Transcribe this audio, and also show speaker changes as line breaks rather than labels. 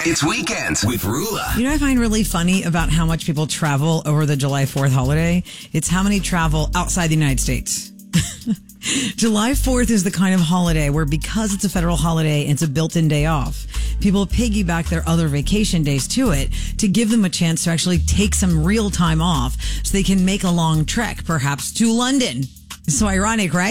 It's Weekends with Rula.
You know what I find really funny about how much people travel over the July 4th holiday? It's how many travel outside the United States. July 4th is the kind of holiday where, because it's a federal holiday and it's a built-in day off, people piggyback their other vacation days to it to give them a chance to actually take some real time off so they can make a long trek, perhaps to London. So ironic, right?